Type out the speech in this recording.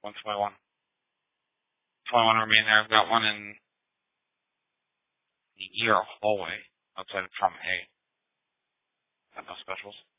121. 21 remain there. I've got one in the ER hallway outside of Trauma A. Got no specials.